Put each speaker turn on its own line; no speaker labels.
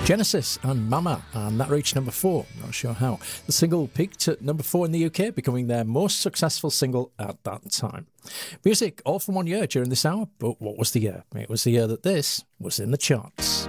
Genesis and Mama, and that reached number 4, not sure how. The single peaked at number 4 in the UK, becoming their most successful single at that time. Music all from one year during this hour, but what was the year? It was the year that this was in the charts.